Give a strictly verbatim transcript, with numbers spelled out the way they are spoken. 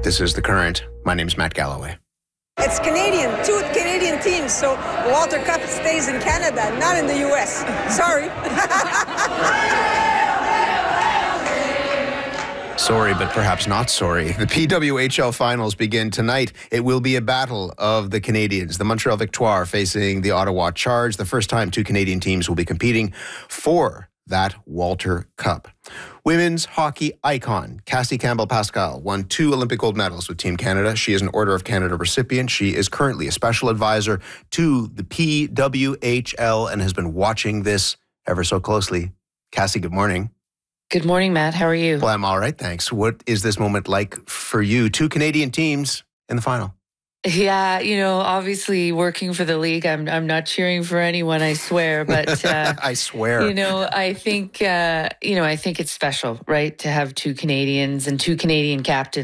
This is The Current. My name's Matt Galloway. It's Canadian, two Canadian teams, so Walter Cup stays in Canada, not in the U S. Sorry. Sorry, but perhaps not sorry. The P W H L finals begin tonight. It will be a battle of the Canadians. The Montreal Victoire facing the Ottawa Charge. The first time two Canadian teams will be competing for that Walter Cup. Women's hockey icon Cassie Campbell-Pascal won two Olympic gold medals with Team Canada. She is an Order of Canada recipient. She is currently a special advisor to the P W H L and has been watching this ever so closely. Cassie, good morning. Good morning, Matt. How are you? Well, I'm all right, thanks. What is this moment like for you? Two Canadian teams in the final. Yeah, you know, obviously working for the league, I'm I'm not cheering for anyone, I swear. But uh, I swear, you know, I think uh, you know, I think it's special, right, to have two Canadians and two Canadian captains.